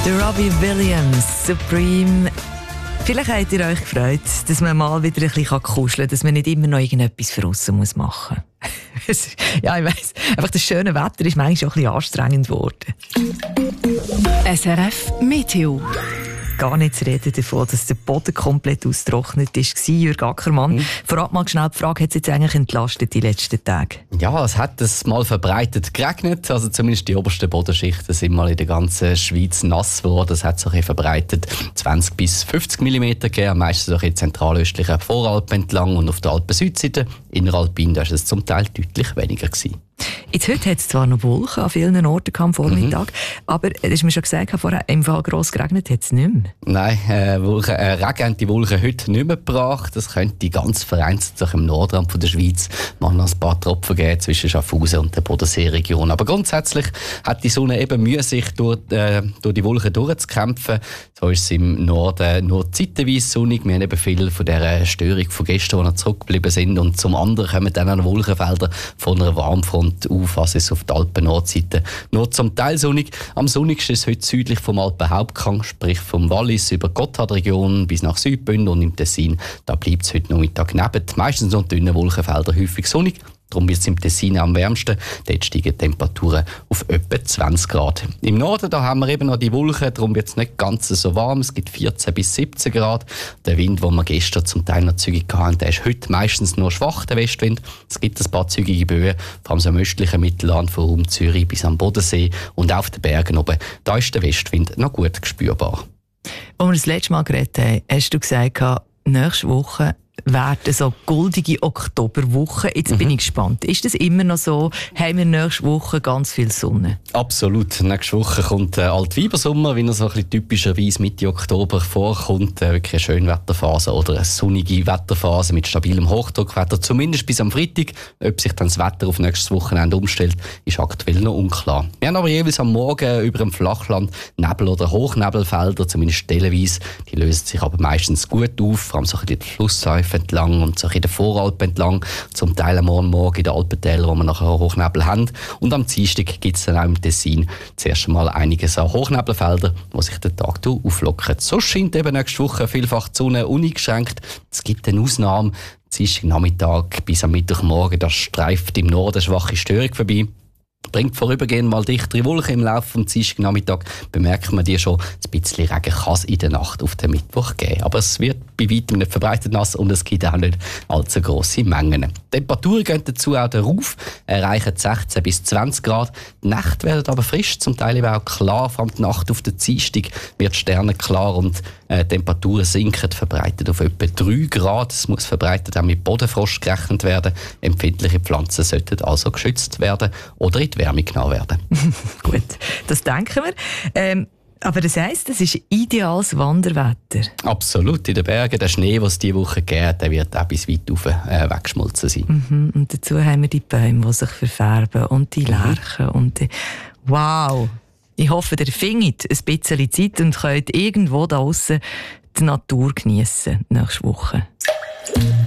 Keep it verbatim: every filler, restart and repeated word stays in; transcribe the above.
Der Robbie Williams, Supreme. Vielleicht habt ihr euch gefreut, dass man mal wieder ein bisschen kuscheln kann, dass man nicht immer noch irgendetwas für aussen machen muss. Ja, ich weiss. Einfach das schöne Wetter ist manchmal auch ein bisschen anstrengend geworden. S R F Meteo. Gar nicht zu reden davon, dass der Boden komplett ausgetrocknet war. Jürg Ackermann, mhm. vorab mal schnell die Frage, hat es jetzt eigentlich entlastet die letzten Tage? Ja, es hat es mal verbreitet geregnet. Also zumindest die obersten Bodenschichten sind mal in der ganzen Schweiz nass geworden. Es hat sich verbreitet zwanzig bis fünfzig Millimeter gegeben, am meisten so in zentralöstlichen Voralpen entlang und auf der Alpen-Südseite. Inneralpin war es zum Teil deutlich weniger gewesen. Jetzt heute hat es zwar noch Wolken an vielen Orten am Vormittag, mhm. aber du hast mir schon gesagt, vorher, im Fall gross geregnet hat es nicht mehr. Nein, äh, Wolken, äh, Regen haben die Wolken heute nicht mehr gebracht. Es könnte ganz vereinzelt sich im Nordrand von der Schweiz mal noch ein paar Tropfen geben zwischen Schaffhausen und der Bodenseeregion. Aber grundsätzlich hat die Sonne eben Mühe, sich durch, äh, durch die Wolken durchzukämpfen. So ist es im Norden nur zeitweise sonnig. Wir haben eben viel von dieser Störung von gestern, die noch zurückgeblieben sind. Und zum anderen kommen dann auch Wolkenfelder von einer Warmfront auf, also ist auf der Alpen-Nordseite nur zum Teil sonnig. Am sonnigsten ist es heute südlich vom Alpenhauptgang, sprich vom Wallis über die Gotthardregion bis nach Südbünden und im Tessin. Da bleibt es heute Nachmittag neben. Meistens noch dünne Wolkenfelder, häufig sonnig. Darum wird es im Tessin am wärmsten. Dort steigen die Temperaturen auf etwa zwanzig Grad. Im Norden da haben wir eben noch die Wolken, darum wird es nicht ganz so warm. Es gibt vierzehn bis siebzehn Grad. Der Wind, den wir gestern zum Teil noch zügig hatten, der ist heute meistens nur schwach, der Westwind. Es gibt ein paar zügige Böen, vor allem so im östlichen Mittelland, von Raum Zürich bis am Bodensee und auf den Bergen oben. Da ist der Westwind noch gut spürbar. Als wir das letzte Mal geredet haben, hast du gesagt, nächste Woche werden so goldige Oktoberwochen. Jetzt mhm. bin ich gespannt. Ist das immer noch so? Haben wir nächste Woche ganz viel Sonne? Absolut. Nächste Woche kommt der Altweibersommer, wie er so ein bisschen typischerweise Mitte Oktober vorkommt. Äh, wirklich eine schöne Wetterphase oder eine sonnige Wetterphase mit stabilem Hochdruckwetter. Zumindest bis am Freitag. Ob sich dann das Wetter auf nächstes Wochenende umstellt, ist aktuell noch unklar. Wir haben aber jeweils am Morgen über dem Flachland Nebel- oder Hochnebelfelder, zumindest stellenweise. Die lösen sich aber meistens gut auf, vor allem so ein bisschen die Flussläufe entlang und so in der Voralpen entlang, zum Teil am Morgen, morgen in den Alpentälern, wo wir nachher Hochnebel haben. Und am Dienstag gibt es dann auch im Tessin zuerst einmal einige so Hochnebelfelder, wo sich der Tag auflockert. So scheint eben nächste Woche vielfach die Sonne uneingeschränkt. Es gibt eine Ausnahme. Dienstag Nachmittag bis am Mittwochmorgen, da streift im Norden eine schwache Störung vorbei. Bringt vorübergehend mal dichtere Wolken im Laufe des Dienstagnachmittag. Bemerkt man die schon, ein bisschen Regen kann es in der Nacht auf den Mittwoch geben. Aber es wird bei weitem nicht verbreitet nass und es gibt auch nicht allzu grosse Mengen. Die Temperaturen gehen dazu auch darauf, erreichen sechzehn bis zwanzig Grad. Die Nächte werden aber frisch, zum Teil eben auch klar. Vor allem die Nacht auf den Dienstag wird sternenklar und äh, die Temperaturen sinken, verbreitet auf etwa drei Grad. Es muss verbreitet auch mit Bodenfrost gerechnet werden. Empfindliche Pflanzen sollten also geschützt werden oder in die Wärme genommen werden. Gut, das denken wir. Ähm, aber das heisst, es ist ideales Wanderwetter. Absolut. In den Bergen, der Schnee, den es diese Woche gibt, der wird auch bis weit rauf äh, weggeschmolzen sein. Mhm. Und dazu haben wir die Bäume, die sich verfärben und die Lärchen. Mhm. Und die... Wow! Ich hoffe, ihr findet ein bisschen Zeit und könnt irgendwo da draussen die Natur geniessen nächste Woche.